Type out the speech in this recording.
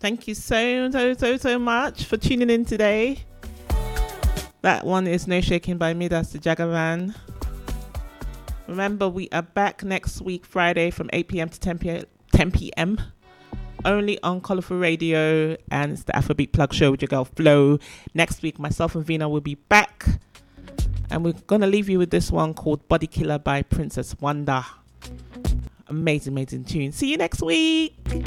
Thank you so much for tuning in today. That one is No Shaking by me. That's the Jagaban. Remember, we are back next week, Friday, from 8 p.m. to 10 p.m. Only on Colourful Radio, and it's the Afrobeat Plug Show with your girl Flo. Next week, myself and Vina will be back, and we're gonna leave you with this one called Body Killer by Princess Wanda. Amazing tune. See you next week.